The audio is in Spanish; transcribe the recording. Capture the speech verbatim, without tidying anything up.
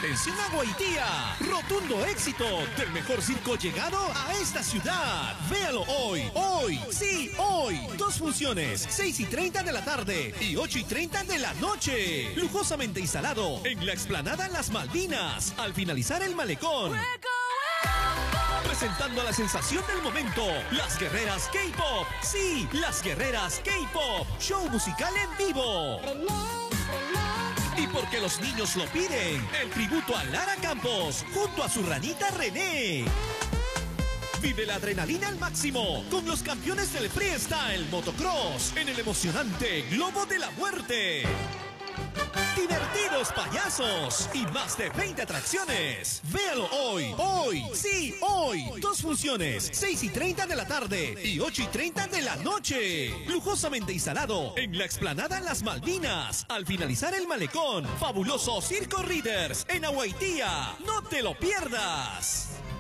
Atención a Guaitía, rotundo éxito del mejor circo llegado a esta ciudad. Véalo hoy, hoy, sí, hoy. Dos funciones, seis y treinta de la tarde y ocho y treinta de la noche. Lujosamente instalado en la explanada Las Malvinas, al finalizar el malecón. Presentando a la sensación del momento, las guerreras K-Pop. Sí, las guerreras K-Pop. Show musical en vivo. Y porque los niños lo piden, el tributo a Lara Campos, junto a su ranita René. Vive la adrenalina al máximo con los campeones del freestyle motocross en el emocionante Globo de la Muerte. Divertidos payasos y más de veinte atracciones. Véalo hoy, hoy, sí, hoy. Dos funciones, seis y treinta de la tarde y ocho y treinta de la noche. Lujosamente instalado en la explanada Las Malvinas, al finalizar el malecón. Fabuloso Circo Readers en Aguaitía. No te lo pierdas.